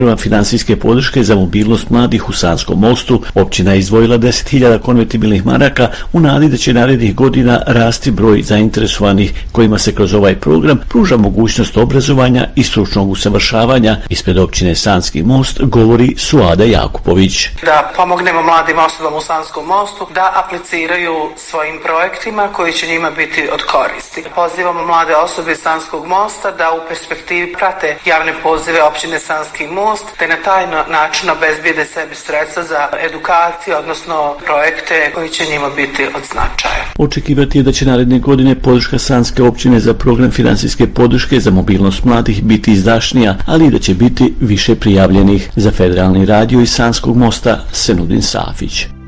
Finansijske podrške za mobilnost mladih u Sanskom Mostu općina je izdvojila 10.000 konvertibilnih maraka u nadi da će narednih godina rasti broj zainteresovanih kojima se kroz ovaj program pruža mogućnost obrazovanja i stručnog usavršavanja. Ispred općine Sanski Most govori Suada Jakupović. Da pomognemo mladim osobama u Sanskom Mostu da apliciraju svojim projektima koji će njima biti od koristi. Pozivamo mlade osobe iz Sanskog Mosta da u perspektivi prate javne pozive općine Sanski Most te na taj način obezbijede sebi sredstva za edukaciju, odnosno projekte koji će njima biti od značaja. Očekivati je da će naredne godine podrška Sanske općine za program finansijske podrške za mobilnost mladih biti izdašnija, ali i da će biti više prijavljenih. Za Federalni radio iz Sanskog Mosta Senudin Safić.